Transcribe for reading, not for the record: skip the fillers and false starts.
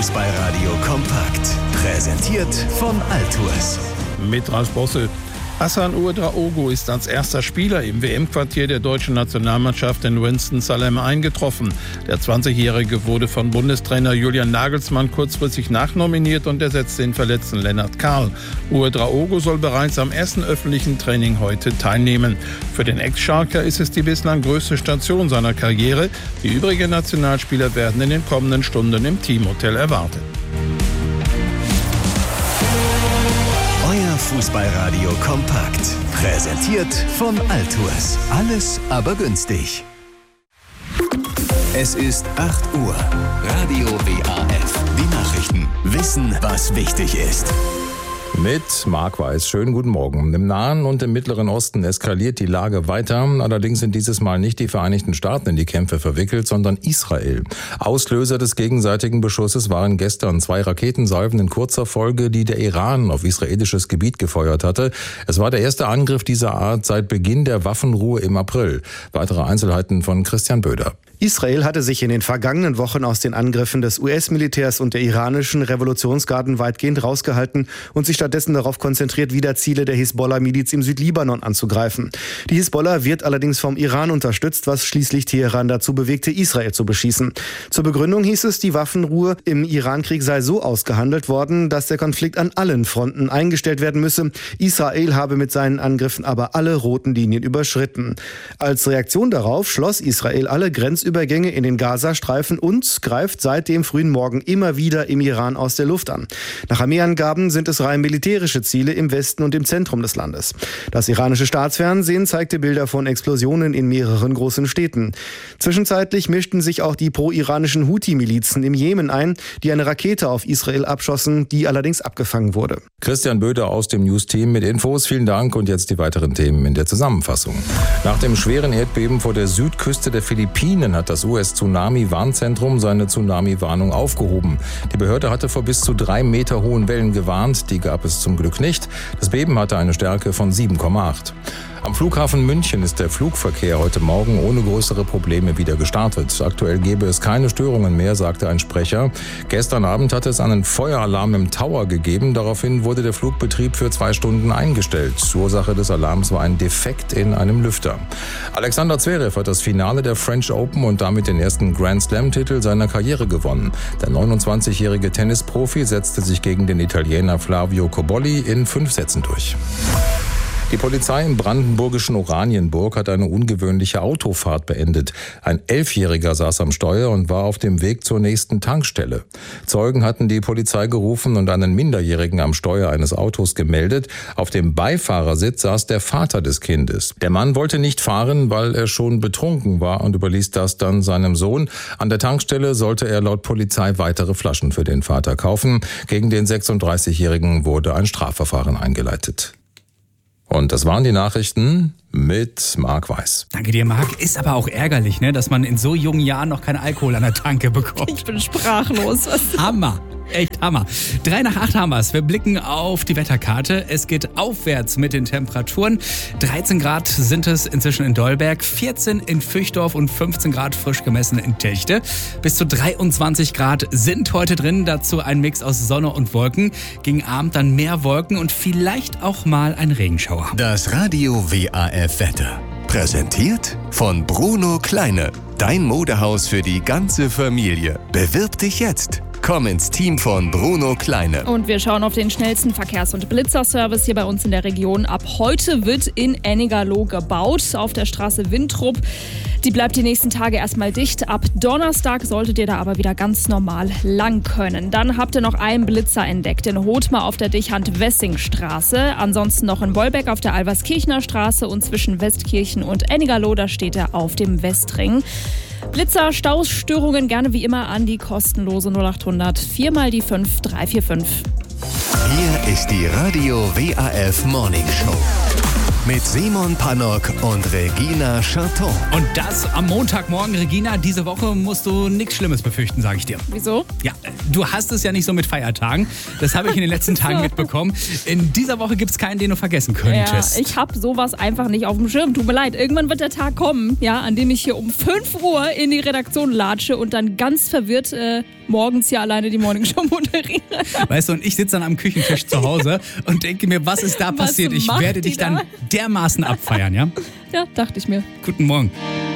Fußballradio kompakt. Präsentiert von Altours. Mit Ralf Bosse. Hassan Ouedraogo ist als erster Spieler im WM-Quartier der deutschen Nationalmannschaft in Winston-Salem eingetroffen. Der 20-Jährige wurde von Bundestrainer Julian Nagelsmann kurzfristig nachnominiert und ersetzte den verletzten Lennart Kahl. Ouedraogo soll bereits am ersten öffentlichen Training heute teilnehmen. Für den Ex-Schalker ist es die bislang größte Station seiner Karriere. Die übrigen Nationalspieler werden in den kommenden Stunden im Teamhotel erwartet. Fußballradio kompakt. Präsentiert von Altours. Alles aber günstig. Es ist 8 Uhr. Radio WAF. Die Nachrichten. Wissen, was wichtig ist. Mit Marc Weiß. Schönen guten Morgen. Im Nahen und im Mittleren Osten eskaliert die Lage weiter. Allerdings sind dieses Mal nicht die Vereinigten Staaten in die Kämpfe verwickelt, sondern Israel. Auslöser des gegenseitigen Beschusses waren gestern 2 Raketensalven in kurzer Folge, die der Iran auf israelisches Gebiet gefeuert hatte. Es war der erste Angriff dieser Art seit Beginn der Waffenruhe im April. Weitere Einzelheiten von Christian Böder. Israel hatte sich in den vergangenen Wochen aus den Angriffen des US-Militärs und der iranischen Revolutionsgarden weitgehend rausgehalten und sich stattdessen darauf konzentriert, wieder Ziele der Hisbollah-Miliz im Südlibanon anzugreifen. Die Hisbollah wird allerdings vom Iran unterstützt, was schließlich Teheran dazu bewegte, Israel zu beschießen. Zur Begründung hieß es, die Waffenruhe im Irankrieg sei so ausgehandelt worden, dass der Konflikt an allen Fronten eingestellt werden müsse. Israel habe mit seinen Angriffen aber alle roten Linien überschritten. Als Reaktion darauf schloss Israel alle Grenzübergänge in den Gazastreifen und greift seit dem frühen Morgen immer wieder im Iran aus der Luft an. Nach Armeeangaben sind es rein militärische Ziele im Westen und im Zentrum des Landes. Das iranische Staatsfernsehen zeigte Bilder von Explosionen in mehreren großen Städten. Zwischenzeitlich mischten sich auch die pro-iranischen Houthi-Milizen im Jemen ein, die eine Rakete auf Israel abschossen, die allerdings abgefangen wurde. Christian Böder aus dem News-Team mit Infos. Vielen Dank und jetzt die weiteren Themen in der Zusammenfassung. Nach dem schweren Erdbeben vor der Südküste der Philippinen hat das US-Tsunami-Warnzentrum seine Tsunami-Warnung aufgehoben. Die Behörde hatte vor bis zu 3 Meter hohen Wellen gewarnt. Die gab es zum Glück nicht. Das Beben hatte eine Stärke von 7,8. Am Flughafen München ist der Flugverkehr heute Morgen ohne größere Probleme wieder gestartet. Aktuell gäbe es keine Störungen mehr, sagte ein Sprecher. Gestern Abend hatte es einen Feueralarm im Tower gegeben. Daraufhin wurde der Flugbetrieb für 2 Stunden eingestellt. Ursache des Alarms war ein Defekt in einem Lüfter. Alexander Zverev hat das Finale der French Open und damit den ersten Grand Slam-Titel seiner Karriere gewonnen. Der 29-jährige Tennisprofi setzte sich gegen den Italiener Flavio Cobolli in 5 Sätzen durch. Die Polizei im brandenburgischen Oranienburg hat eine ungewöhnliche Autofahrt beendet. Ein 11-Jähriger saß am Steuer und war auf dem Weg zur nächsten Tankstelle. Zeugen hatten die Polizei gerufen und einen Minderjährigen am Steuer eines Autos gemeldet. Auf dem Beifahrersitz saß der Vater des Kindes. Der Mann wollte nicht fahren, weil er schon betrunken war und überließ das dann seinem Sohn. An der Tankstelle sollte er laut Polizei weitere Flaschen für den Vater kaufen. Gegen den 36-Jährigen wurde ein Strafverfahren eingeleitet. Und das waren die Nachrichten mit Marc Weiß. Danke dir, Marc. Ist aber auch ärgerlich, ne, dass man in so jungen Jahren noch keinen Alkohol an der Tanke bekommt. Ich bin sprachlos. Hammer. Echt Hammer. 7:03 haben wir es. Wir blicken auf die Wetterkarte. Es geht aufwärts mit den Temperaturen. 13 Grad sind es inzwischen in Dolberg, 14 in Füchdorf und 15 Grad frisch gemessen in Tilchte. Bis zu 23 Grad sind heute drin. Dazu ein Mix aus Sonne und Wolken. Gegen Abend dann mehr Wolken und vielleicht auch mal ein Regenschauer. Das Radio WAF Wetter. Präsentiert von Bruno Kleine. Dein Modehaus für die ganze Familie. Bewirb dich jetzt. Komm ins Team von Bruno Kleine. Und wir schauen auf den schnellsten Verkehrs- und Blitzerservice hier bei uns in der Region. Ab heute wird in Ennigerloh gebaut, auf der Straße Wintrup. Die bleibt die nächsten Tage erstmal dicht. Ab Donnerstag solltet ihr da aber wieder ganz normal lang können. Dann habt ihr noch einen Blitzer entdeckt in Hothmar auf der Dichand-Wessing-Straße. Ansonsten noch in Bolbeck auf der Alverskirchener Straße und zwischen Westkirchen und Ennigerloh, da steht er auf dem Westring. Blitzer, Stausstörungen gerne wie immer an die kostenlose 0800 4 mal die 5 345. Hier ist die Radio WAF Morning Show. mit Simon Pannock und Regina Charton. Und das am Montagmorgen. Regina, diese Woche musst du nichts Schlimmes befürchten, sage ich dir. Wieso? Ja, du hast es ja nicht so mit Feiertagen. Das habe ich in den letzten Tagen mitbekommen. In dieser Woche gibt es keinen, den du vergessen könntest. Ja, ich habe sowas einfach nicht auf dem Schirm. Tut mir leid. Irgendwann wird der Tag kommen, ja, an dem ich hier um 5 Uhr in die Redaktion latsche und dann ganz verwirrt morgens hier alleine die Morningshow moderiere. Weißt du, und ich sitze dann am Küchentisch zu Hause und denke mir, was ist da passiert? Ich werde dich dann dermaßen abfeiern, ja? Ja, dachte ich mir. Guten Morgen.